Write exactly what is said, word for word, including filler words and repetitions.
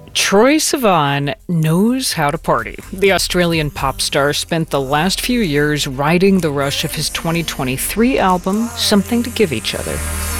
Troye Sivan knows how to party. The Australian pop star spent the last few years riding the rush of his twenty twenty-three album, Something to Give Each Other.